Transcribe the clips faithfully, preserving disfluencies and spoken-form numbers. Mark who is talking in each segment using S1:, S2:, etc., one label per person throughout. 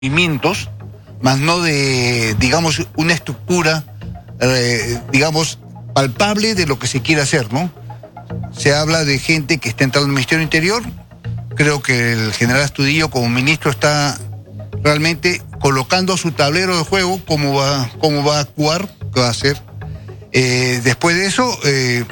S1: movimientos, más no de, digamos, una estructura, eh, digamos, palpable de lo que se quiere hacer, ¿no? Se habla de gente que está entrando al Ministerio Interior. Creo que el general Astudillo como ministro está realmente colocando su tablero de juego, cómo va, cómo va a actuar, qué va a hacer. Eh, después de eso, eh,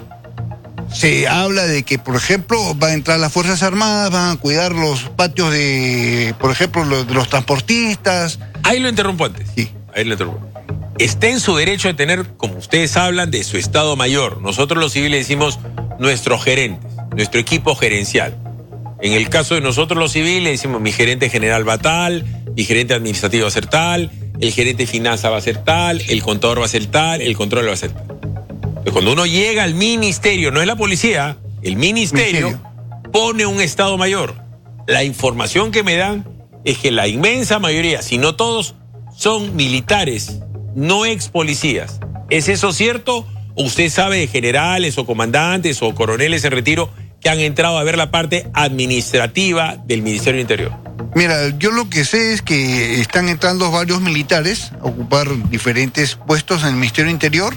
S1: se habla de que, por ejemplo, van a entrar las Fuerzas Armadas, van a cuidar los patios de, por ejemplo, los, de los transportistas.
S2: Ahí lo interrumpo antes.
S1: Sí.
S2: Ahí lo interrumpo. Está en su derecho de tener, como ustedes hablan, de su Estado Mayor. Nosotros los civiles decimos nuestros gerentes, nuestro equipo gerencial. En el caso de nosotros los civiles decimos mi gerente general va tal, mi gerente administrativo va a ser tal, el gerente de finanzas va a ser tal, el contador va a ser tal, el control va a ser tal. Entonces, cuando uno llega al ministerio, no es la policía, el ministerio, ministerio pone un Estado Mayor. La información que me dan es que la inmensa mayoría, si no todos, son militares, no ex policías. ¿Es eso cierto? ¿O usted sabe de generales o comandantes o coroneles en retiro que han entrado a ver la parte administrativa del Ministerio del Interior?
S1: Mira, yo lo que sé es que están entrando varios militares a ocupar diferentes puestos en el Ministerio Interior.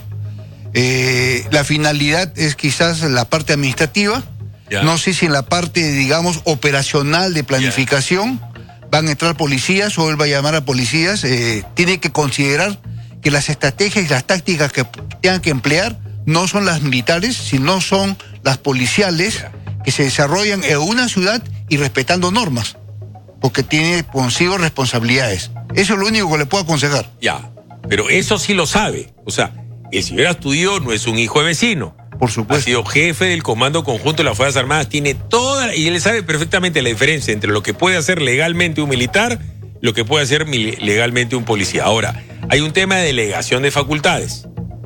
S1: Eh, la finalidad es quizás la parte administrativa. Yeah. No sé si en la parte, digamos, operacional de planificación yeah. van a entrar policías o él va a llamar a policías. Eh, tiene que considerar que las estrategias y las tácticas que tengan que emplear no son las militares, sino son las policiales yeah. que se desarrollan en una ciudad y respetando normas, porque tiene consigo responsabilidades. Eso es lo único que le puedo aconsejar.
S2: Ya, pero eso sí lo sabe. O sea, el señor Astudillo no es un hijo de vecino.
S1: Por supuesto.
S2: Ha sido jefe del Comando Conjunto de las Fuerzas Armadas, tiene toda, y él sabe perfectamente la diferencia entre lo que puede hacer legalmente un militar, lo que puede hacer legalmente un policía. Ahora, hay un tema de delegación de facultades,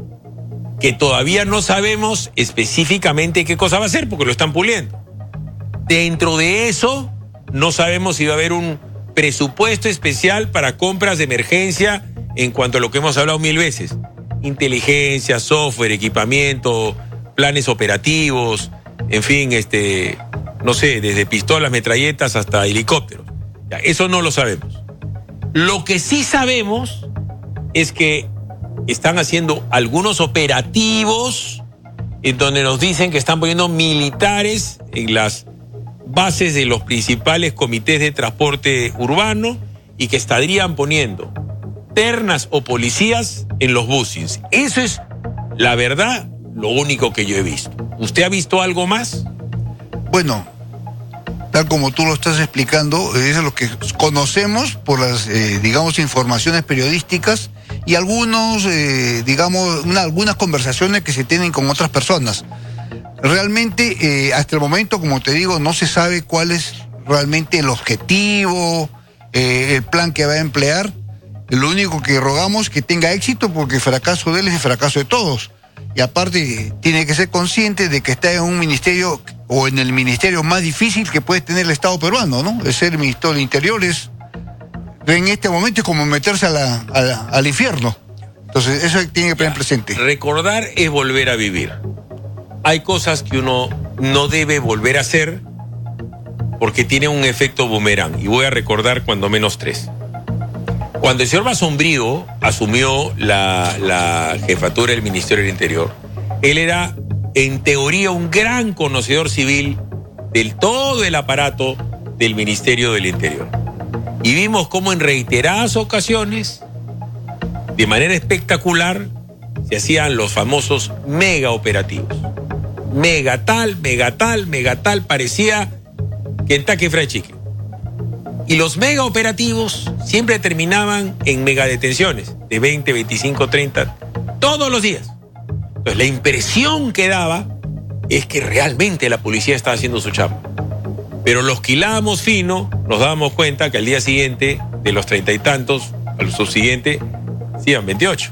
S2: que todavía no sabemos específicamente qué cosa va a hacer, porque lo están puliendo. Dentro de eso, no sabemos si va a haber un presupuesto especial para compras de emergencia en cuanto a lo que hemos hablado mil veces. Inteligencia, software, equipamiento, planes operativos, en fin, este, no sé, desde pistolas, metralletas hasta helicópteros. Ya, eso no lo sabemos. Lo que sí sabemos es que están haciendo algunos operativos en donde nos dicen que están poniendo militares en las bases de los principales comités de transporte urbano y que estarían poniendo ternas o policías en los buses. Eso es, la verdad, lo único que yo he visto. ¿Usted ha visto algo más?
S1: Bueno, tal como tú lo estás explicando, eso es lo que conocemos por las, eh, digamos, informaciones periodísticas y algunos, eh, digamos, una, algunas conversaciones que se tienen con otras personas. Realmente, eh, hasta el momento, como te digo, no se sabe cuál es realmente el objetivo, eh, el plan que va a emplear. Lo único que rogamos es que tenga éxito, porque el fracaso de él es el fracaso de todos. Y aparte, tiene que ser consciente de que está en un ministerio, o en el ministerio más difícil que puede tener el Estado peruano, ¿no? Es ser el Ministerio del Interior, es, en este momento es como meterse a la, a la, al infierno. Entonces, eso tiene que tener presente.
S2: Recordar es volver a vivir. Hay cosas que uno no debe volver a hacer porque tiene un efecto boomerang. Y voy a recordar cuando menos tres. Cuando el señor Basombrío asumió la, la jefatura del Ministerio del Interior, él era, en teoría, un gran conocedor civil del todo el aparato del Ministerio del Interior. Y vimos cómo en reiteradas ocasiones, de manera espectacular, se hacían los famosos mega operativos. Mega tal, mega tal, mega tal, parecía Kentucky Fried Chicken. Y los mega operativos siempre terminaban en mega detenciones de veinte, veinticinco, treinta, todos los días. Entonces la impresión que daba es que realmente la policía estaba haciendo su chamba. Pero los que hilábamos fino, nos dábamos cuenta que al día siguiente, de los treinta y tantos, al subsiguiente, se iban veintiocho.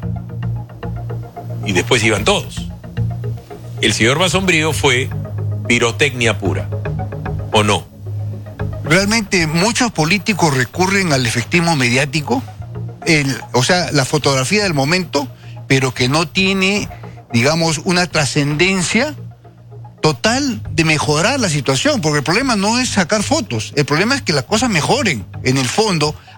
S2: Y después iban todos. El señor Basombrío fue pirotecnia pura, ¿o no?
S1: Realmente muchos políticos recurren al efectismo mediático, el, o sea, la fotografía del momento, pero que no tiene, digamos, una trascendencia total de mejorar la situación, porque el problema no es sacar fotos, el problema es que las cosas mejoren en el fondo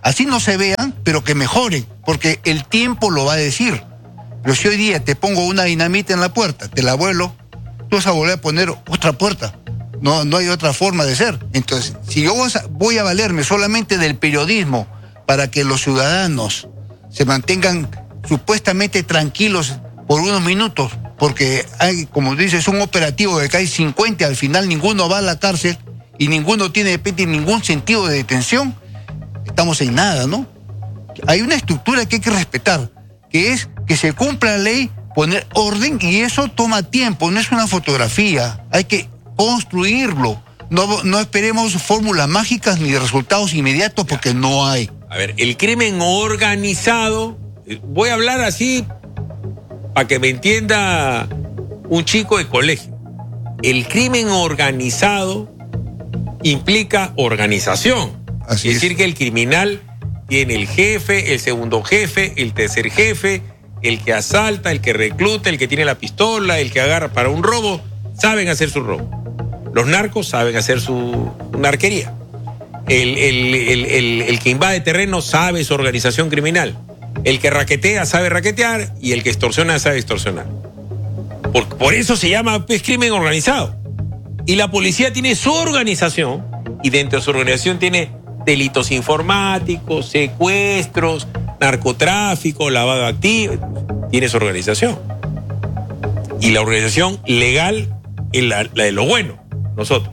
S1: así no se vean, pero que mejoren, porque el tiempo lo va a decir. Pero si hoy día te pongo una dinamita en la puerta, te la vuelo, tú vas a volver a poner otra puerta. No, no hay otra forma de ser. Entonces, si yo voy a valerme solamente del periodismo para que los ciudadanos se mantengan supuestamente tranquilos por unos minutos, porque hay, como dices, un operativo de que hay cincuenta, al final ninguno va a la cárcel y ninguno tiene de repente ningún sentido de detención, estamos en nada, ¿no? Hay una estructura que hay que respetar, que es que se cumpla la ley, poner orden, y eso toma tiempo, no es una fotografía, hay que construirlo. No, no esperemos fórmulas mágicas ni resultados inmediatos, porque no hay.
S2: A ver, el crimen organizado, voy a hablar así para que me entienda un chico de colegio. El crimen organizado implica organización.
S1: Así
S2: es
S1: es
S2: decir, que el criminal tiene el jefe, el segundo jefe, el tercer jefe, el que asalta, el que recluta, el que tiene la pistola, el que agarra para un robo, saben hacer su robo. Los narcos saben hacer su narquería. El, el, el, el, el que invade terreno sabe su organización criminal. El que raquetea sabe raquetear y el que extorsiona sabe extorsionar. Por, por eso se llama pues, crimen organizado. Y la policía tiene su organización y dentro de su organización tiene delitos informáticos, secuestros, narcotráfico, lavado de activos. Tiene su organización. Y la organización legal es la, la de lo bueno, nosotros.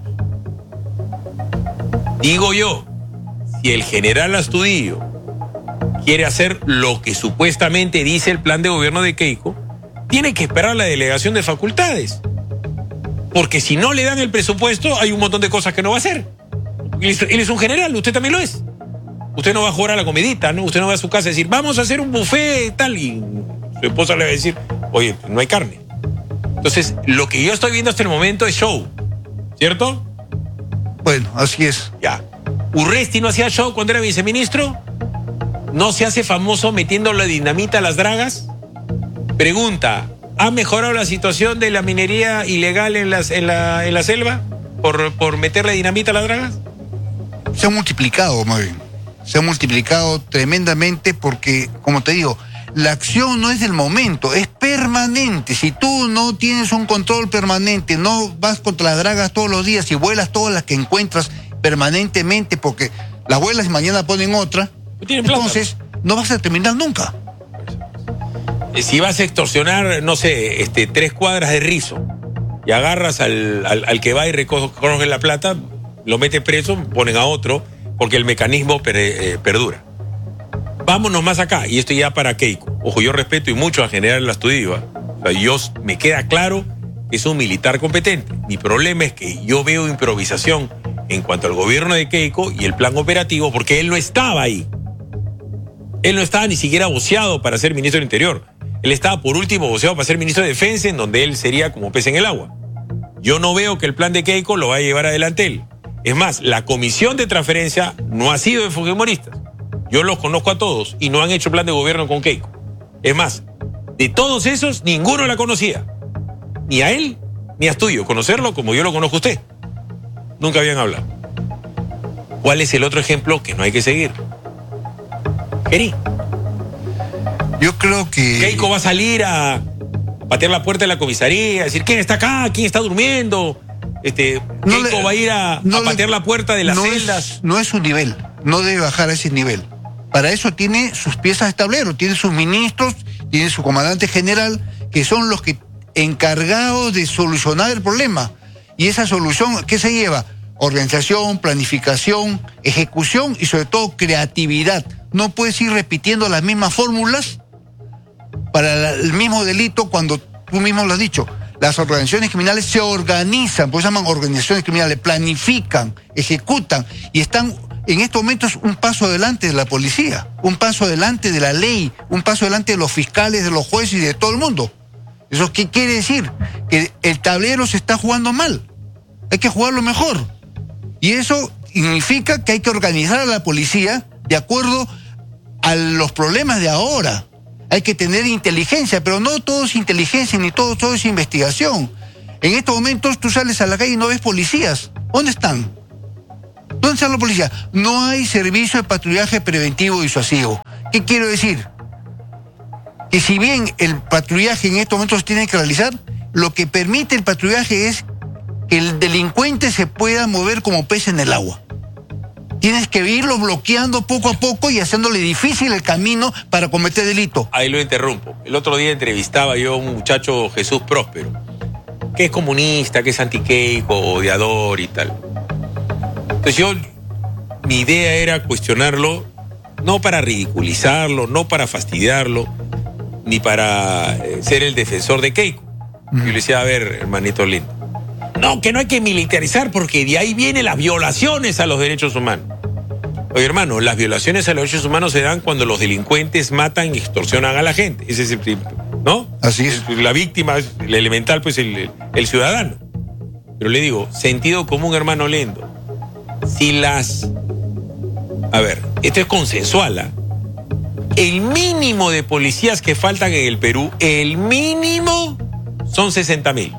S2: Digo yo, si el general Astudillo quiere hacer lo que supuestamente dice el plan de gobierno de Keiko, tiene que esperar la delegación de facultades. Porque si no le dan el presupuesto, hay un montón de cosas que no va a hacer. Él es, él es un general, usted también lo es. Usted no va a jugar a la comidita, ¿no? Usted no va a su casa a decir, vamos a hacer un buffet tal, y su esposa le va a decir, oye, no hay carne. Entonces, lo que yo estoy viendo hasta el momento es show, ¿cierto?
S1: Bueno, así es.
S2: Ya. Urresti no hacía show cuando era viceministro. ¿No se hace famoso metiendo la dinamita a las dragas? Pregunta, ¿ha mejorado la situación de la minería ilegal en, las, en, la, en la selva por, por meterle dinamita a las dragas?
S1: Se ha multiplicado, más bien. Se ha multiplicado tremendamente porque, como te digo, la acción no es del momento, es permanente. Si tú no tienes un control permanente, no vas contra las dragas todos los días y vuelas todas las que encuentras permanentemente, porque las vuelas y mañana ponen otra, entonces no vas a terminar nunca.
S2: Si vas a extorsionar, no sé, este, tres cuadras de rizo y agarras al, al, al que va y recoge la plata, lo mete preso, ponen a otro, porque el mecanismo per, eh, perdura. Vámonos más acá, y esto ya para Keiko. Ojo, yo respeto y mucho al general Astudillo. O sea, yo, me queda claro que es un militar competente. Mi problema es que yo veo improvisación en cuanto al gobierno de Keiko y el plan operativo, porque él no estaba ahí. Él no estaba ni siquiera voceado para ser ministro del Interior. Él estaba por último voceado para ser ministro de Defensa, en donde él sería como pez en el agua. Yo no veo que el plan de Keiko lo vaya a llevar adelante él. Es más, la comisión de transferencia no ha sido de fujimoristas. Yo los conozco a todos y no han hecho plan de gobierno con Keiko. Es más, de todos esos, ninguno la conocía. Ni a él, ni a Astudillo. Conocerlo como yo lo conozco a usted. Nunca habían hablado. ¿Cuál es el otro ejemplo que no hay que seguir? Geri.
S1: Yo creo que...
S2: Keiko va a salir a patear la puerta de la comisaría, a decir, ¿quién está acá? ¿Quién está durmiendo? Este, no Keiko le, va a ir a, no a patear le, la puerta de las
S1: no
S2: celdas.
S1: Es, no es su nivel, no debe bajar a ese nivel. Para eso tiene sus piezas de tablero, tiene sus ministros, tiene su comandante general, que son los que encargados de solucionar el problema. Y esa solución, ¿qué se lleva? Organización, planificación, ejecución y sobre todo creatividad. No puedes ir repitiendo las mismas fórmulas para el mismo delito cuando tú mismo lo has dicho. Las organizaciones criminales se organizan, pues se llaman organizaciones criminales, planifican, ejecutan y están en estos momentos un paso adelante de la policía, un paso adelante de la ley, un paso adelante de los fiscales, de los jueces y de todo el mundo. ¿Eso qué quiere decir? Que el tablero se está jugando mal. Hay que jugarlo mejor. Y eso significa que hay que organizar a la policía de acuerdo a los problemas de ahora. Hay que tener inteligencia, pero no todo es inteligencia ni todo, todo es investigación. En estos momentos tú sales a la calle y no ves policías. ¿Dónde están? ¿Dónde está la policía? No hay servicio de patrullaje preventivo disuasivo. ¿Qué quiero decir? Que si bien el patrullaje en estos momentos se tiene que realizar, lo que permite el patrullaje es que el delincuente se pueda mover como pez en el agua. Tienes que irlo bloqueando poco a poco y haciéndole difícil el camino para cometer delito.
S2: Ahí lo interrumpo. El otro día entrevistaba yo a un muchacho, Jesús Próspero, que es comunista, que es antiqueico, odiador y tal. Entonces yo, mi idea era cuestionarlo, no para ridiculizarlo, no para fastidiarlo, ni para ser el defensor de Keiko. Mm. Yo le decía, a ver, hermanito lindo, no, que no hay que militarizar porque de ahí vienen las violaciones a los derechos humanos. Oye, hermano, las violaciones a los derechos humanos se dan cuando los delincuentes matan y extorsionan a la gente. Ese es el principio, ¿no?
S1: Así es.
S2: La víctima, el elemental, pues el, el ciudadano. Pero le digo, sentido común, hermano lindo. Si las... A ver, esto es consensual, ¿eh? El mínimo de policías que faltan en el Perú, el mínimo son sesenta mil.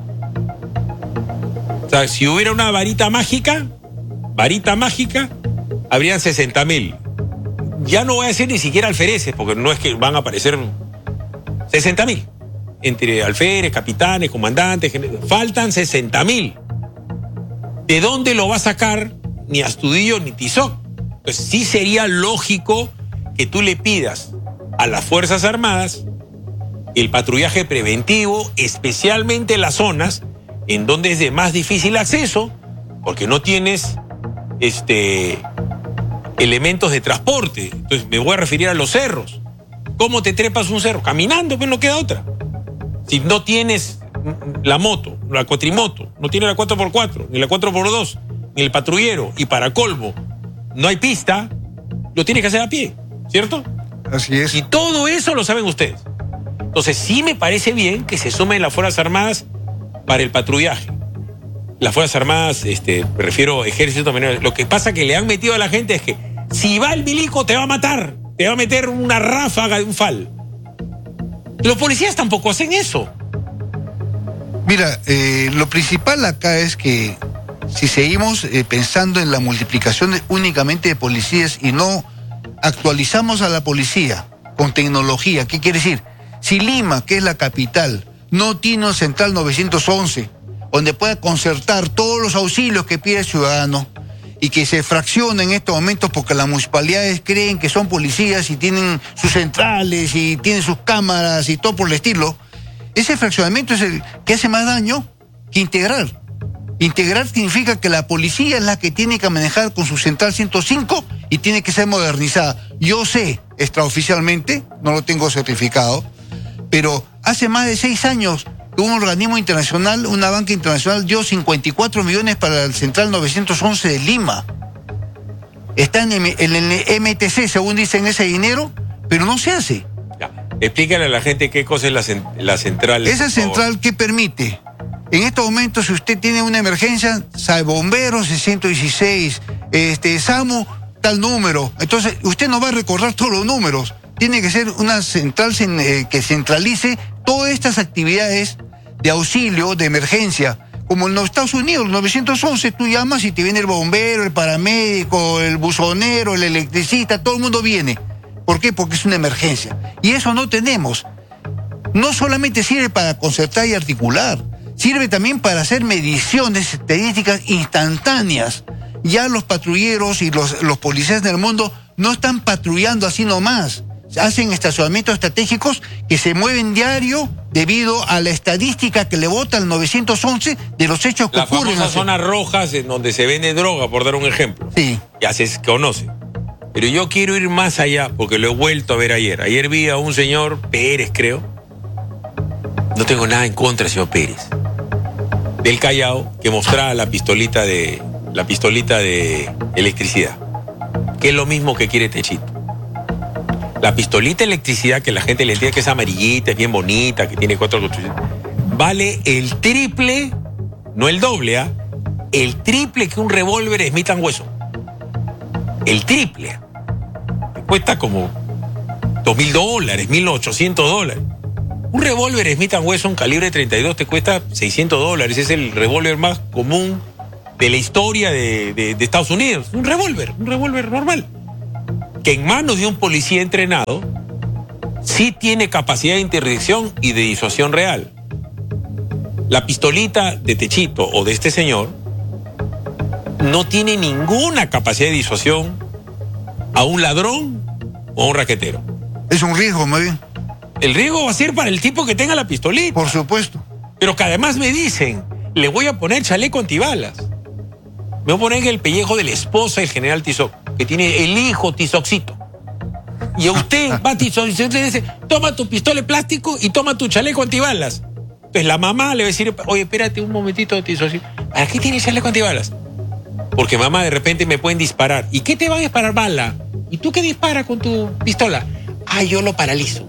S2: O sea, si hubiera una varita mágica, varita mágica, habrían sesenta mil. Ya no voy a decir ni siquiera alfereces, porque no es que van a aparecer sesenta mil. Entre alférez, capitanes, comandantes, faltan sesenta mil. ¿De dónde lo va a sacar ni Astudillo ni Tizoc? Pues sí sería lógico que tú le pidas a las Fuerzas Armadas el patrullaje preventivo, especialmente en las zonas en donde es de más difícil acceso, porque no tienes este, elementos de transporte. Entonces me voy a referir a los cerros. ¿Cómo te trepas un cerro? Caminando, pues no queda otra. Si no tienes la moto, la cuatrimoto, no tienes la cuatro por cuatro, ni la cuatro por dos, ni el patrullero, y para colmo, no hay pista, lo tienes que hacer a pie, ¿cierto?
S1: Así es.
S2: Y todo eso lo saben ustedes. Entonces sí me parece bien que se sumen las Fuerzas Armadas para el patrullaje. Las Fuerzas Armadas, este, me refiero a ejército, lo que pasa que le han metido a la gente es que si va el milico te va a matar, te va a meter una ráfaga de un fal. Los policías tampoco hacen eso.
S1: Mira, eh, lo principal acá es que si seguimos eh, pensando en la multiplicación de, únicamente de policías y no actualizamos a la policía con tecnología, ¿qué quiere decir? Si Lima, que es la capital, no tiene un central nueve once, donde pueda concertar todos los auxilios que pide el ciudadano y que se fracciona en estos momentos porque las municipalidades creen que son policías y tienen sus centrales y tienen sus cámaras y todo por el estilo, ese fraccionamiento es el que hace más daño que integrar. Integrar significa que la policía es la que tiene que manejar con su central ciento cinco y tiene que ser modernizada. Yo sé, extraoficialmente, no lo tengo certificado, pero hace más de seis años un organismo internacional, una banca internacional, dio cincuenta y cuatro millones para el central nueve once de Lima. Está en el, en el M T C, según dicen, ese dinero, pero no se hace.
S2: Ya. Explícale a la gente qué cosa es la, la central.
S1: Esa central, ¿qué permite? En estos momentos, si usted tiene una emergencia, sabe, bomberos, ciento dieciséis, este, SAMU, tal número. Entonces, usted no va a recordar todos los números. Tiene que ser una central eh, que centralice todas estas actividades de auxilio, de emergencia. Como en los Estados Unidos, nueve once, tú llamas y te viene el bombero, el paramédico, el buzonero, el electricista, todo el mundo viene. ¿Por qué? Porque es una emergencia. Y eso no tenemos. No solamente sirve para concertar y articular, sirve también para hacer mediciones estadísticas instantáneas. Ya los patrulleros y los, los policías del mundo no están patrullando así nomás. Hacen estacionamientos estratégicos que se mueven diario debido a la estadística que le bota al nueve once de los hechos que
S2: la
S1: ocurren.
S2: Las famosas zonas rojas en donde se vende droga, por dar un ejemplo.
S1: Sí.
S2: Ya se conoce. Pero yo quiero ir más allá, porque lo he vuelto a ver ayer. Ayer vi a un señor, Pérez creo. No tengo nada en contra del señor Pérez. Del Callao, que mostraba la pistolita de, la pistolita de electricidad. Que es lo mismo que quiere Techito. La pistolita de electricidad, que la gente le entiende que es amarillita, es bien bonita, que tiene cuatro construcciones, vale el triple, no el doble, ¿ah? ¿eh? El triple que un revólver Smith and Wesson. El triple. Cuesta como dos mil dólares, mil ochocientos dólares. Un revólver Smith and Wesson calibre treinta y dos te cuesta seiscientos dólares. Es el revólver más común de la historia de, de, de Estados Unidos. Un revólver, un revólver normal. Que en manos de un policía entrenado sí tiene capacidad de interdicción y de disuasión real. La pistolita de Techito o de este señor no tiene ninguna capacidad de disuasión a un ladrón o a un raquetero.
S1: Es un riesgo, más bien.
S2: El riesgo va a ser para el tipo que tenga la pistolita.
S1: Por supuesto.
S2: Pero que además me dicen, le voy a poner chaleco antibalas. Me voy a poner en el pellejo de la esposa del general Tizoc, que tiene el hijo Tizocito. Y a usted va a Tizoc y usted le dice, toma tu pistola de plástico y toma tu chaleco antibalas. Entonces la mamá le va a decir, oye, espérate un momentito, Tizocito. ¿Para qué tienes chaleco antibalas? Porque mamá, de repente me pueden disparar. ¿Y qué te van a disparar? Bala. ¿Y tú qué disparas con tu pistola? Ah, yo lo paralizo.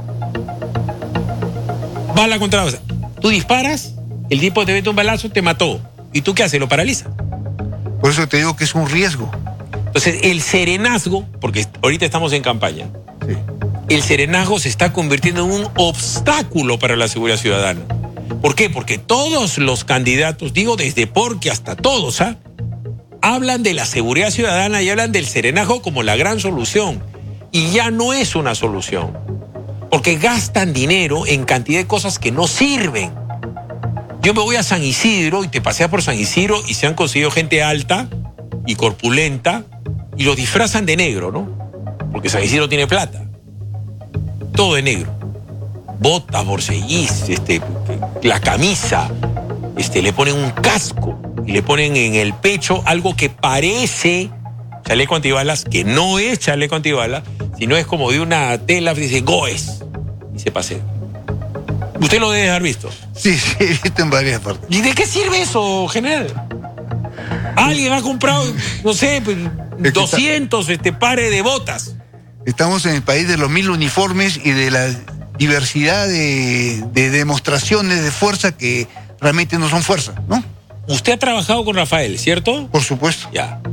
S2: Bala contra bala. Tú disparas, el tipo te mete un balazo, te mató. ¿Y tú qué haces? Lo paraliza.
S1: Por eso te digo que es un riesgo.
S2: Entonces, el serenazgo, porque ahorita estamos en campaña,
S1: Sí.
S2: el serenazgo se está convirtiendo en un obstáculo para la seguridad ciudadana. ¿Por qué? Porque todos los candidatos, digo desde porque hasta todos, ¿ah? hablan de la seguridad ciudadana y hablan del serenazgo como la gran solución. Y ya no es una solución. Porque gastan dinero en cantidad de cosas que no sirven. Yo me voy a San Isidro y te paseas por San Isidro y se han conseguido gente alta y corpulenta y los disfrazan de negro, ¿no? Porque San Isidro tiene plata. Todo de negro. Botas, borseguís, este, la camisa, este, le ponen un casco y le ponen en el pecho algo que parece chaleco antibalas, que no es chaleco antibalas, sino es como de una tela que dice Goes y se pasea. Usted lo debe haber visto.
S1: Sí, sí, he visto en varias partes.
S2: ¿Y de qué sirve eso, general? Alguien ha comprado, no sé, doscientos este, pares de botas.
S1: Estamos en el país de los mil uniformes y de la diversidad de, de demostraciones de fuerza que realmente no son fuerza, ¿no?
S2: Usted ha trabajado con Rafael, ¿cierto?
S1: Por supuesto.
S2: Ya.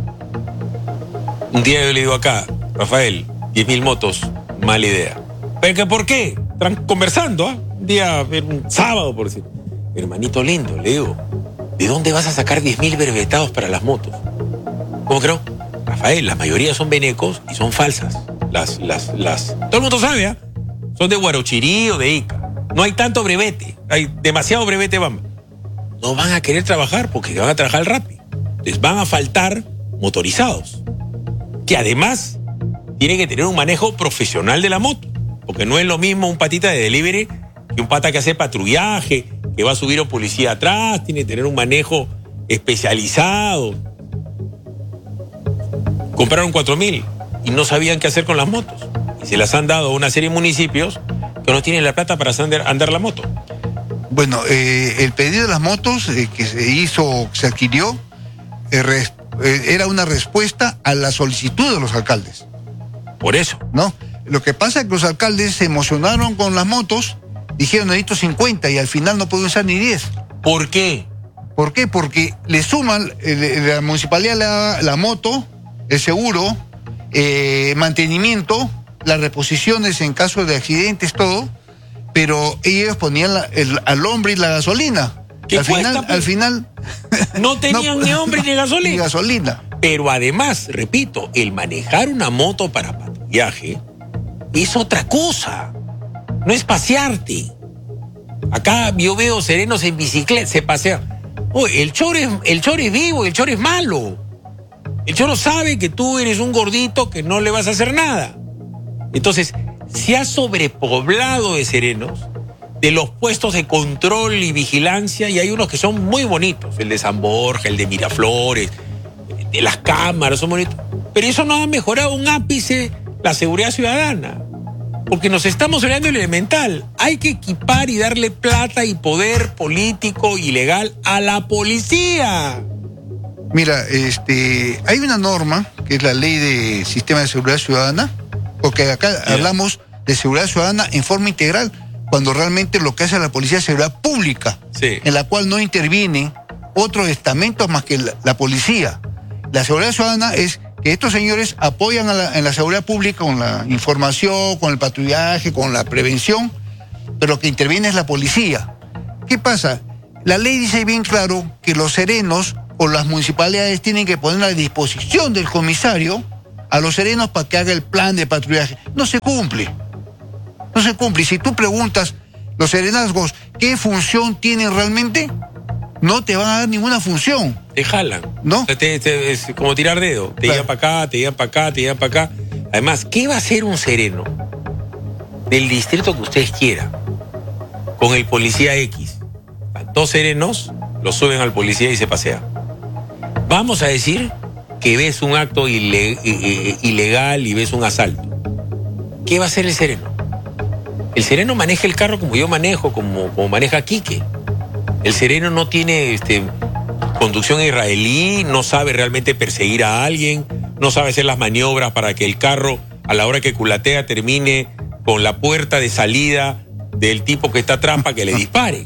S2: Un día yo le digo acá, Rafael, diez mil motos, mala idea. ¿Pero que por qué? Están conversando, ¿ah? ¿eh? Un día, un sábado, por decir. Hermanito lindo, le digo, ¿de dónde vas a sacar diez mil brevetados para las motos? ¿Cómo creo? Rafael, la mayoría son venecos y son falsas. Las, las, las... Todo el mundo sabe, ¿ah? ¿eh? Son de Guarochirí o de Ica. No hay tanto brevete, hay demasiado brevete, vamos. No van a querer trabajar porque van a trabajar rápido. Les van a faltar motorizados, que además tienen que tener un manejo profesional de la moto, porque no es lo mismo un patita de delivery que un pata que hace patrullaje, que va a subir a policía atrás, tiene que tener un manejo especializado. Compraron cuatro mil y no sabían qué hacer con las motos. Y se las han dado a una serie de municipios que no tienen la plata para andar, andar la moto.
S1: Bueno, eh, el pedido de las motos eh, que se hizo, se adquirió, eh, res, eh, era una respuesta a la solicitud de los alcaldes.
S2: Por eso.
S1: ¿No? Lo que pasa es que los alcaldes se emocionaron con las motos, dijeron necesito cincuenta y al final no pueden usar ni diez.
S2: ¿Por qué?
S1: ¿Por qué? Porque le suman eh, la municipalidad la, la moto, el seguro, eh, mantenimiento, las reposiciones en caso de accidentes, todo, pero ellos ponían la, el, al hombre y la gasolina.
S2: ¿Qué
S1: al
S2: cuesta,
S1: final,
S2: pues?
S1: al final
S2: no tenían no, ni hombre ni gasolina.
S1: Ni gasolina.
S2: Pero además, repito, el manejar una moto para patrullaje es otra cosa. No es pasearte. Acá yo veo serenos en bicicleta, se pasean. Oye, el choro es, el choro es vivo, el choro es malo. El choro sabe que tú eres un gordito que no le vas a hacer nada. Entonces, se ha sobrepoblado de serenos, de los puestos de control y vigilancia, y hay unos que son muy bonitos, el de San Borja, el de Miraflores, de las cámaras, son bonitos. Pero eso no ha mejorado un ápice la seguridad ciudadana, porque nos estamos olvidando el elemental. Hay que equipar y darle plata y poder político y legal a la policía.
S1: Mira, este, hay una norma, que es la Ley de Sistema de Seguridad Ciudadana, porque acá yeah. hablamos de seguridad ciudadana en forma integral, cuando realmente lo que hace la policía es seguridad pública,
S2: sí.
S1: en la cual no interviene otros estamentos más que la, la policía. La seguridad ciudadana es que estos señores apoyan a la, en la seguridad pública con la información, con el patrullaje, con la prevención, pero lo que interviene es la policía. ¿Qué pasa? La ley dice bien claro que los serenos o las municipalidades tienen que poner a disposición del comisario a los serenos para que haga el plan de patrullaje. No se cumple. No se cumple. Y si tú preguntas, los serenazgos, ¿qué función tienen realmente? No te van a dar ninguna función.
S2: Te jalan.
S1: ¿No?
S2: O sea, te, te, es como tirar dedo. Te
S1: Claro.
S2: llevan para acá, te llevan para acá, te llevan para acá. Además, ¿qué va a hacer un sereno del distrito que ustedes quieran con el policía X? Dos serenos, lo suben al policía y se pasea. Vamos a decir que ves un acto ile- i- i- ilegal y ves un asalto. ¿Qué va a hacer el sereno? El sereno maneja el carro como yo manejo, como, como maneja Quique. El sereno no tiene este, conducción israelí, no sabe realmente perseguir a alguien, no sabe hacer las maniobras para que el carro, a la hora que culatea, termine con la puerta de salida del tipo que está atrás para que le dispare.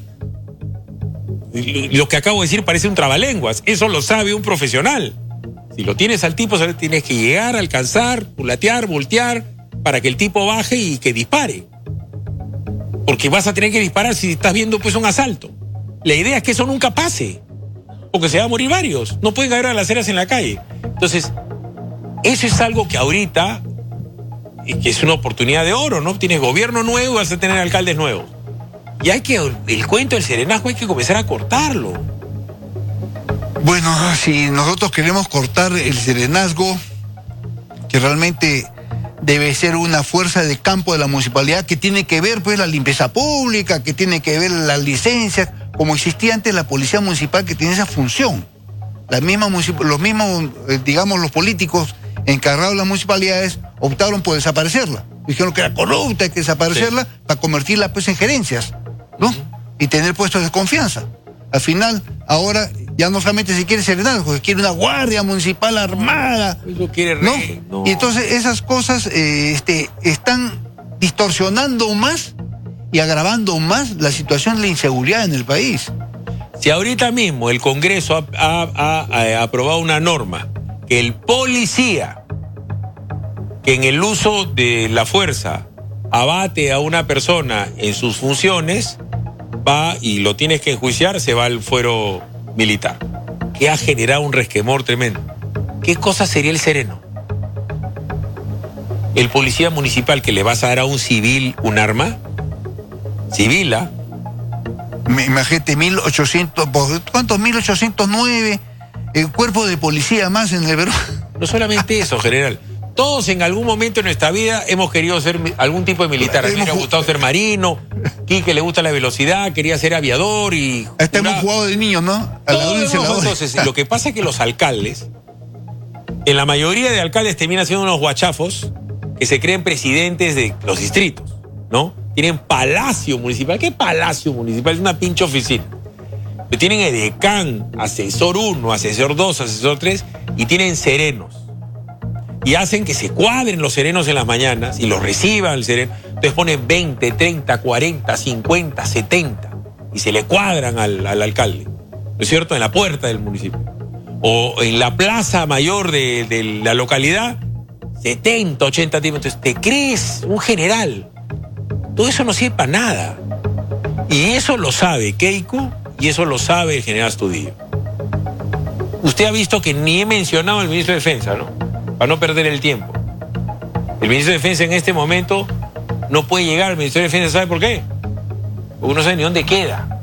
S2: Lo que acabo de decir parece un trabalenguas. Eso lo sabe un profesional. Si lo tienes al tipo, tienes que llegar, alcanzar, culatear, voltear, para que el tipo baje y que dispare. Porque vas a tener que disparar si estás viendo pues un asalto. La idea es que eso nunca pase, porque se van a morir varios. No pueden caer balaceras en la calle. Entonces, eso es algo que ahorita, eh, que es una oportunidad de oro, ¿no? Tienes gobierno nuevo y vas a tener alcaldes nuevos. Y hay que, el cuento del serenazgo hay que comenzar a cortarlo.
S1: Bueno, si nosotros queremos cortar el serenazgo, que realmente debe ser una fuerza de campo de la municipalidad que tiene que ver pues la limpieza pública, que tiene que ver las licencias, como existía antes la policía municipal que tiene esa función. La misma municip- los mismos, eh, digamos, los políticos encargados de las municipalidades optaron por desaparecerla. Dijeron que era corrupta, hay que desaparecerla sí. para convertirla pues en gerencias, ¿no? Uh-huh. Y tener puestos de confianza. Al final, ahora ya no solamente se quiere serenazgo, se quiere una guardia municipal armada.
S2: Eso quiere
S1: ¿no?
S2: Rey, no.
S1: Y entonces esas cosas eh, este, están distorsionando más y agravando más la situación de la inseguridad en el país.
S2: Si ahorita mismo el Congreso ha, ha, ha, ha aprobado una norma que el policía que en el uso de la fuerza abate a una persona en sus funciones, va y lo tienes que enjuiciar, se va al fuero militar, que ha generado un resquemor tremendo. ¿Qué cosa sería el sereno? El policía municipal que le vas a dar a un civil un arma, civil, ¿ah?
S1: Imagínate, mil ochocientos, ¿cuántos? mil ochocientos nueve, el cuerpo de policía más en el Perú.
S2: No solamente eso, general. Todos en algún momento de nuestra vida hemos querido ser algún tipo de militar. A mí me ha gustado ser marino, Quique le gusta la velocidad, quería ser aviador y...
S1: Hasta hemos jugado de niños, ¿no? A la
S2: hemos, entonces, lo que pasa es que los alcaldes, en la mayoría de alcaldes terminan siendo unos guachafos que se creen presidentes de los distritos, ¿no? Tienen palacio municipal. ¿Qué palacio municipal? Es una pinche oficina. Pero tienen edecán, asesor uno, asesor dos, asesor tres y tienen serenos. Y hacen que se cuadren los serenos en las mañanas y los reciban el sereno. Entonces ponen veinte, treinta, cuarenta, cincuenta, setenta y se le cuadran al, al alcalde, ¿no es cierto? En la puerta del municipio. O en la plaza mayor de, de la localidad, setenta, ochenta tipos. Entonces te crees un general. Todo eso no sirve para nada. Y eso lo sabe Keiko y eso lo sabe el general Astudillo. Usted ha visto que ni he mencionado al ministro de Defensa, ¿no? Para no perder el tiempo. El ministro de Defensa en este momento no puede llegar al Ministerio de Defensa, ¿sabe por qué? Porque no sabe ni dónde queda.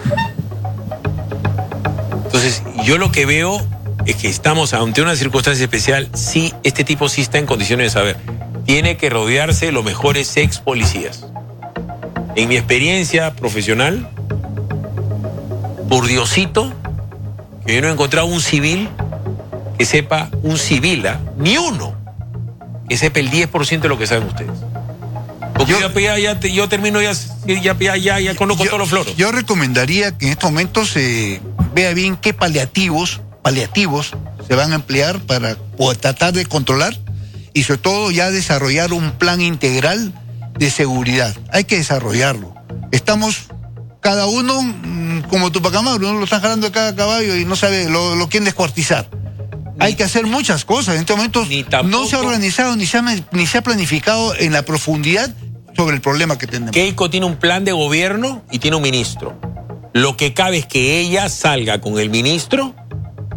S2: Entonces, yo lo que veo es que estamos ante una circunstancia especial. Sí, este tipo sí está en condiciones de saber. Tiene que rodearse de los mejores ex policías. En mi experiencia profesional, por Diosito, que yo no he encontrado un civil que sepa, un civil, ¿eh? Ni uno, que sepa el diez por ciento de lo que saben ustedes. Porque yo, ya, ya, ya, yo termino, ya, ya, ya, ya, ya conozco yo, todos los floros.
S1: Yo recomendaría que en estos momentos se vea bien qué paliativos, paliativos se van a emplear para poder tratar de controlar y sobre todo ya desarrollar un plan integral de seguridad. Hay que desarrollarlo. Estamos cada uno como Tupac Amaru, ¿no? Lo están jalando de cada caballo y no sabe, lo, lo quieren descuartizar. Ni, hay que hacer muchas cosas. En este momento no se ha organizado ni se ha, ni se ha planificado en la profundidad sobre el problema que tenemos.
S2: Keiko tiene un plan de gobierno y tiene un ministro. Lo que cabe es que ella salga con el ministro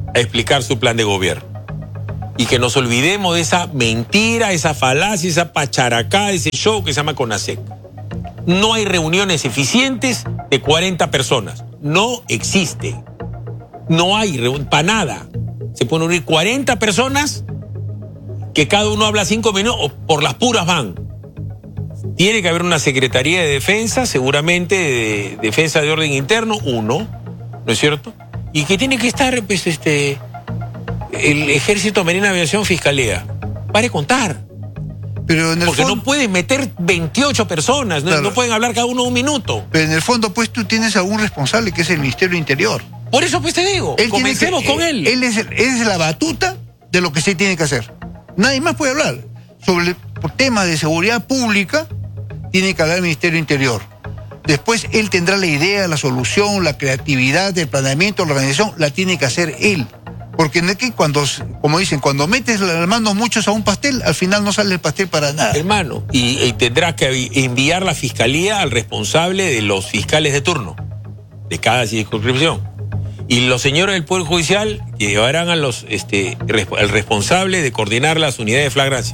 S2: a explicar su plan de gobierno. Y que nos olvidemos de esa mentira, esa falacia, esa pacharacá, ese show que se llama CONASEC. No hay reuniones eficientes de cuarenta personas. No existe. No hay, para nada. Se pueden unir cuarenta personas que cada uno habla cinco minutos o por las puras van. Tiene que haber una Secretaría de Defensa, seguramente de Defensa de Orden Interno, uno, ¿no es cierto? Y que tiene que estar, pues, este, el Ejército, Marina, Aviación, Fiscalía. Pare de contar.
S1: Pero en el
S2: Porque
S1: fondo,
S2: no pueden meter veintiocho personas,
S1: claro,
S2: no, no pueden hablar cada uno un minuto.
S1: Pero en el fondo, pues tú tienes a un responsable que es el Ministerio Interior.
S2: Por eso, pues te digo,
S1: Él
S2: comencemos
S1: que,
S2: con él.
S1: Él es, él es la batuta de lo que se tiene que hacer. Nadie más puede hablar. Sobre el tema de seguridad pública, tiene que hablar el Ministerio Interior. Después él tendrá la idea, la solución, la creatividad, el planeamiento, la organización, la tiene que hacer él. Porque no es que cuando, como dicen, cuando metes las manos muchos a un pastel, al final no sale el pastel para nada.
S2: Hermano, y, y tendrá que enviar la fiscalía al responsable de los fiscales de turno, de cada circunscripción. Y los señores del Poder Judicial llevarán a los, este, al responsable de coordinar las unidades de flagrancia.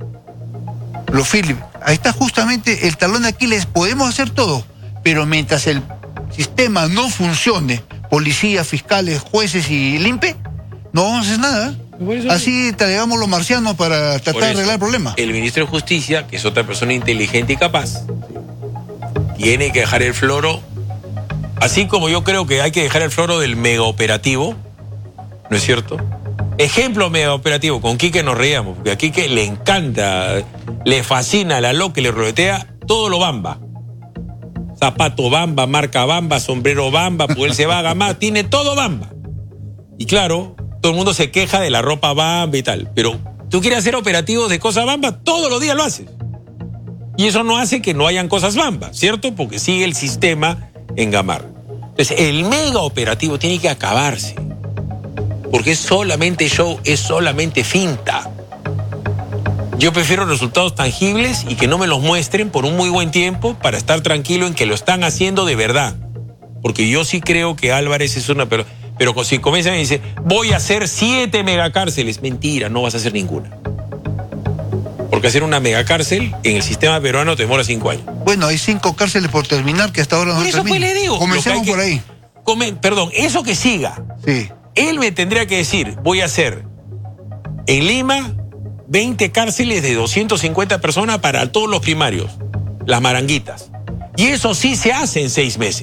S1: Lo Philip, ahí está justamente el talón de Aquiles. Podemos hacer todo, pero mientras el sistema no funcione, policía, fiscales, jueces y el I N P E, no vamos a hacer nada. Así traigamos los marcianos para tratar de arreglar el problema.
S2: El ministro de Justicia, que es otra persona inteligente y capaz, tiene que dejar el floro, así como yo creo que hay que dejar el floro del mega operativo, ¿no es cierto? Ejemplo mega operativo, con Quique nos reíamos, porque a Quique le encanta, le fascina la loca, le rodetea todo lo bamba. Zapato bamba, marca bamba, sombrero bamba, pues él se va a gamar, tiene todo bamba. Y claro, todo el mundo se queja de la ropa bamba y tal, pero tú quieres hacer operativos de cosas bamba, todos los días lo haces. Y eso no hace que no hayan cosas bamba, ¿cierto? Porque sigue el sistema en gamar. Entonces, el mega operativo tiene que acabarse. Porque es solamente show, es solamente finta. Yo prefiero resultados tangibles y que no me los muestren por un muy buen tiempo para estar tranquilo en que lo están haciendo de verdad. Porque yo sí creo que Álvarez es una... Pero, pero si comienzan y dice, voy a hacer siete megacárceles. Mentira, no vas a hacer ninguna. Porque hacer una megacárcel en el sistema peruano te demora cinco años.
S1: Bueno, hay cinco cárceles por terminar que hasta ahora no
S2: Por eso
S1: terminan.
S2: pues le digo.
S1: Comencemos
S2: que
S1: por ahí.
S2: Come, perdón, eso que siga.
S1: Sí.
S2: Él me tendría que decir, voy a hacer en Lima veinte cárceles de doscientas cincuenta personas para todos los primarios, las maranguitas. Y eso sí se hace en seis meses.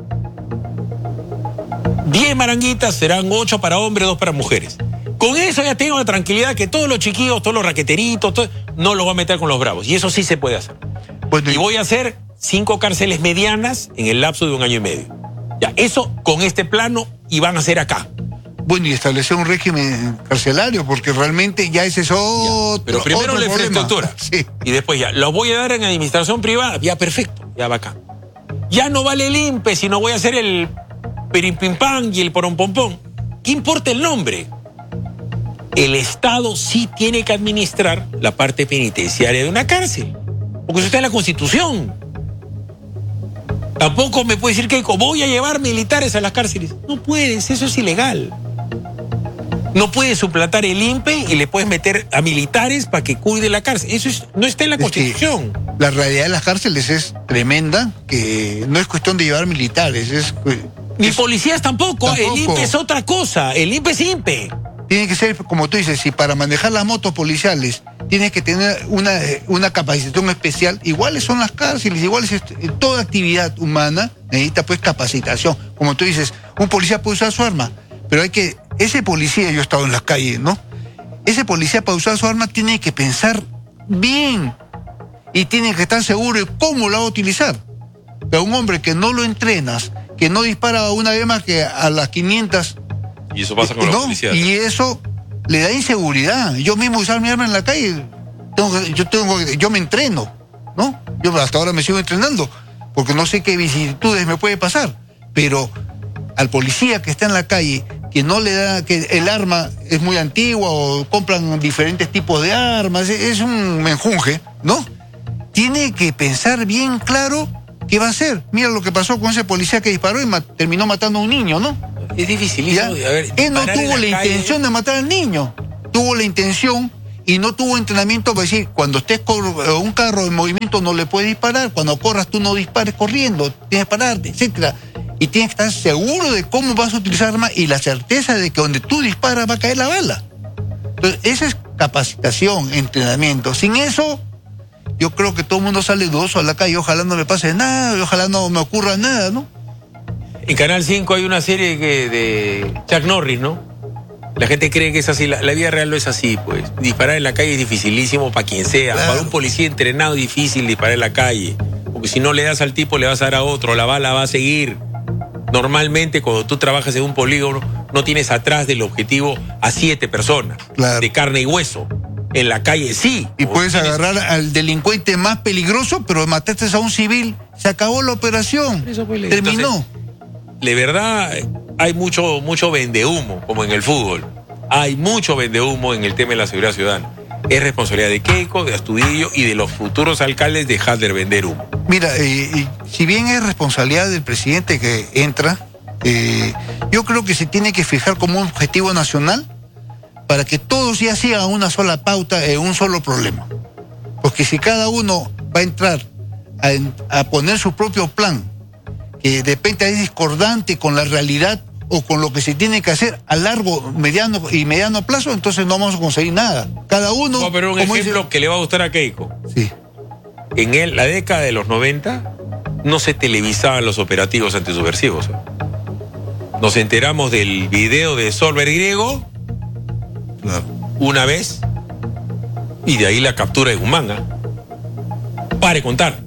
S2: diez maranguitas serán ocho para hombres, dos para mujeres. Con eso ya tengo la tranquilidad que todos los chiquillos, todos los raqueteritos, todo, no los voy a meter con los bravos. Y eso sí se puede hacer. Bueno, y voy a hacer cinco cárceles medianas en el lapso de un año y medio. Ya, eso con este plano y van a ser acá.
S1: Bueno, y establecer un régimen carcelario, porque realmente ya ese es otro.
S2: Ya, pero primero
S1: otro
S2: la
S1: problema.
S2: infraestructura.
S1: Sí.
S2: Y después ya, lo voy a dar en administración privada. Ya, perfecto, ya va acá. Ya no vale el I N P E, sino voy a hacer el pirimpimpán y el porompompón. ¿Qué importa el nombre? El Estado sí tiene que administrar la parte penitenciaria de una cárcel. Porque eso está en la Constitución. Tampoco me puede decir que voy a llevar militares a las cárceles. No puedes, eso es ilegal. No puedes suplantar el I N P E y le puedes meter a militares para que cuide la cárcel. Eso es, no está en la
S1: Es
S2: Constitución.
S1: La realidad de las cárceles es tremenda, que no es cuestión de llevar militares, es...
S2: Ni
S1: es,
S2: policías tampoco.
S1: tampoco.
S2: El I N P E es otra cosa. El I N P E es I N P E.
S1: Tiene que ser, como tú dices, si para manejar las motos policiales tienes que tener una, una capacitación especial, iguales son las cárceles, iguales es, toda actividad humana necesita pues capacitación. Como tú dices, un policía puede usar su arma, pero hay que, ese policía, yo he estado en las calles, ¿no? Ese policía para usar su arma tiene que pensar bien y tiene que estar seguro de cómo la va a utilizar. Pero un hombre que no lo entrenas, que no dispara una vez más que a las quinientas...
S2: Y eso pasa con
S1: ¿no?
S2: los policías.
S1: Y eso le da inseguridad. Yo mismo usar mi arma en la calle, tengo que, yo tengo yo me entreno, ¿no? Yo hasta ahora me sigo entrenando, porque no sé qué vicisitudes me puede pasar. Pero al policía que está en la calle, que no le da, que el arma es muy antigua o compran diferentes tipos de armas, es un menjunje, ¿no? Tiene que pensar bien claro qué va a hacer. Mira lo que pasó con ese policía que disparó y ma- terminó matando a un niño, ¿no?
S2: Es dificilísimo. A ver,
S1: él no tuvo
S2: la,
S1: la
S2: calle...
S1: intención de matar al niño. Tuvo la intención y no tuvo entrenamiento para decir, cuando estés con un carro en movimiento no le puedes disparar, cuando corras tú no dispares corriendo, tienes que pararte, etcétera. Y tienes que estar seguro de cómo vas a utilizar armas y la certeza de que donde tú disparas va a caer la bala. Entonces, esa es capacitación, entrenamiento. Sin eso, yo creo que todo el mundo sale dudoso a la calle, ojalá no le pase nada, ojalá no me ocurra nada, ¿no?
S2: En Canal cinco hay una serie que de Chuck Norris, ¿no? La gente cree que es así, la, la vida real no es así, pues. Disparar en la calle es dificilísimo para quien sea. Claro. Para un policía entrenado es difícil disparar en la calle. Porque si no le das al tipo, le vas a dar a otro, la bala va a seguir. Normalmente, cuando tú trabajas en un polígono, no tienes atrás del objetivo a siete personas, claro, de carne y hueso. En la calle sí.
S1: Y puedes tienes... agarrar al delincuente más peligroso, pero mataste a un civil. Se acabó la operación. Eso fue le... Terminó.
S2: Entonces, de verdad, hay mucho, mucho vendehumo, como en el fútbol. Hay mucho vendehumo en el tema de la seguridad ciudadana. Es responsabilidad de Keiko, de Astudillo y de los futuros alcaldes dejar de vender humo.
S1: Mira, eh, si bien es responsabilidad del presidente que entra, eh, yo creo que se tiene que fijar como un objetivo nacional para que todos ya sigan una sola pauta en un solo problema. Porque si cada uno va a entrar a, a poner su propio plan, que de repente es discordante con la realidad o con lo que se tiene que hacer a largo, mediano y mediano plazo, entonces no vamos a conseguir nada. Cada uno...
S2: No, pero un ejemplo dice... que le va a gustar a Keiko.
S1: Sí.
S2: En el, la década de los noventa no se televisaban los operativos antisubversivos. Nos enteramos del video de Solver Griego, claro, una vez, y de ahí la captura de Guzmán. ¿eh? Pare contar.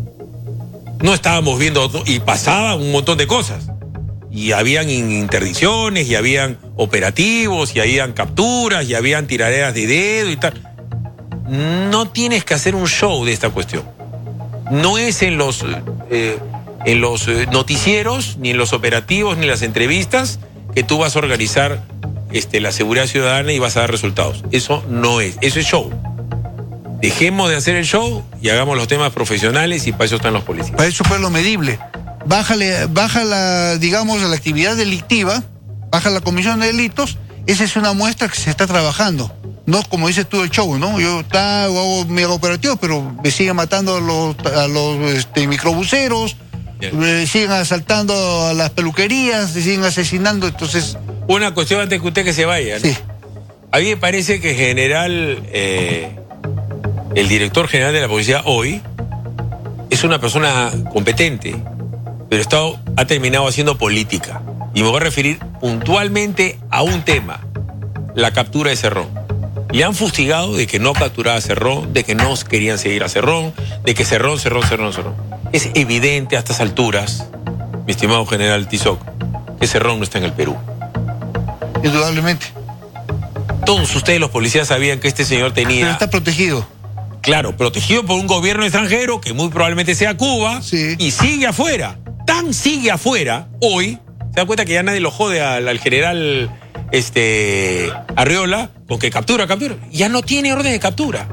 S2: No estábamos viendo, y pasaban un montón de cosas. Y habían interdicciones, y habían operativos, y habían capturas, y habían tiraderas de dedo y tal. No tienes que hacer un show de esta cuestión. No es en los, eh, en los noticieros, ni en los operativos, ni en las entrevistas, que tú vas a organizar este, la seguridad ciudadana y vas a dar resultados. Eso no es, eso es show. Dejemos de hacer el show y hagamos los temas profesionales, y para eso están los policías.
S1: Para eso fue lo medible. Bájale, baja la, digamos, la actividad delictiva, baja la comisión de delitos, esa es una muestra que se está trabajando. No como dices tú el show, ¿no? Yo está, hago mega operativo, pero me siguen matando a los, a los este, microbuseros, yeah, me siguen asaltando a las peluquerías, se siguen asesinando, entonces...
S2: Una cuestión antes que usted que se vaya, ¿no?
S1: Sí.
S2: A mí me parece que en general... Eh... el director general de la policía hoy es una persona competente, pero está, ha terminado haciendo política. Y me voy a referir puntualmente a un tema, la captura de Cerrón. Le han fustigado de que no capturaba a Cerrón, de que no querían seguir a Cerrón, de que Cerrón, Cerrón, Cerrón, Cerrón. Es evidente a estas alturas, mi estimado general Tizoc, que Cerrón no está en el Perú.
S1: Indudablemente.
S2: Todos ustedes, los policías, sabían que este señor tenía...
S1: Pero está protegido.
S2: Claro, protegido por un gobierno extranjero que muy probablemente sea Cuba,
S1: sí,
S2: y sigue afuera. Tan sigue afuera hoy, se da cuenta que ya nadie lo jode al, al general este, Arriola con que captura, captura. Ya no tiene orden de captura.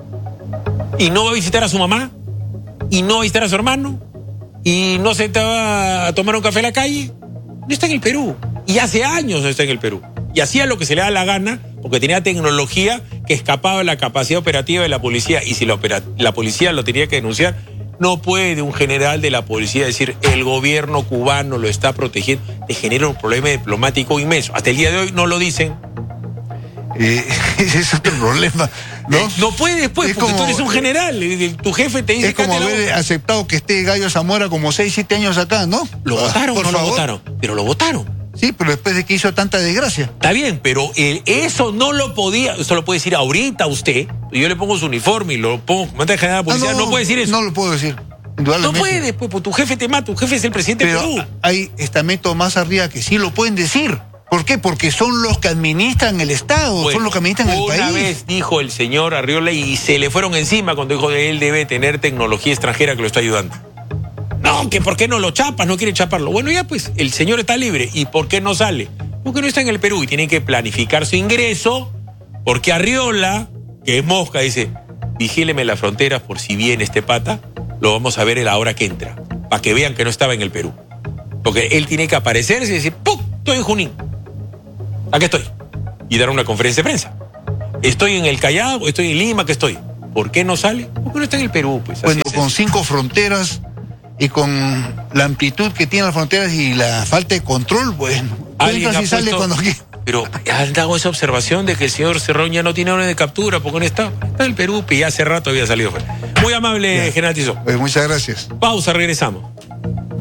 S2: Y no va a visitar a su mamá, y no va a visitar a su hermano, y no se va a tomar un café en la calle. No está en el Perú. Y hace años no está en el Perú. Y hacía lo que se le da la gana, porque tenía tecnología que escapaba de la capacidad operativa de la policía. Y si la, opera, la policía lo tenía que denunciar, no puede un general de la policía decir el gobierno cubano lo está protegiendo. Te genera un problema diplomático inmenso. Hasta el día de hoy no lo dicen.
S1: Eh, ese es otro problema, ¿no?
S2: No puedes, pues,
S1: es
S2: porque
S1: como,
S2: tú eres un general. Tu jefe te dice...
S1: Es como haber lo... aceptado que esté Gallo Zamora como seis, siete años acá, ¿no?
S2: Lo ah, votaron o no favor. lo votaron, pero lo votaron.
S1: Sí, pero después de que hizo tanta desgracia.
S2: Está bien, pero el, eso no lo podía, eso lo puede decir ahorita usted. Yo le pongo su uniforme y lo pongo como comandante general de la policía. Ah, no, no puede decir eso.
S1: No lo puedo decir.
S2: No puede, pues, pues tu jefe te mata, tu jefe es el presidente
S1: pero
S2: de Perú.
S1: Hay estamentos más arriba que sí lo pueden decir. ¿Por qué? Porque son los que administran el Estado, bueno, son los que administran el país.
S2: Una vez dijo el señor Arriola y se le fueron encima cuando dijo que él debe tener tecnología extranjera que lo está ayudando. No, que por qué no lo chapas, no quiere chaparlo. Bueno, ya pues, el señor está libre. ¿Y por qué no sale? Porque no está en el Perú y tienen que planificar su ingreso, porque Arriola, que es mosca, dice, vigíleme las fronteras por si viene este pata, lo vamos a ver a la hora que entra, para que vean que no estaba en el Perú. Porque él tiene que aparecerse y decir, ¡pum! Estoy en Junín. Aquí estoy. Y dar una conferencia de prensa. Estoy en el Callao, estoy en Lima, ¿qué estoy? ¿Por qué no sale? Porque no está en el Perú, pues.
S1: Bueno, con cinco fronteras y con la amplitud que tienen las fronteras y la falta de control, bueno,
S2: alguien
S1: si sale
S2: puesto,
S1: cuando quiere.
S2: Pero han dado esa observación de que el señor Cerrón ya no tiene orden de captura, porque no está. Está en el Perú, y ya hace rato había salido. Muy amable,
S1: ya.
S2: General Tizón.
S1: Pues muchas gracias.
S2: Pausa, regresamos.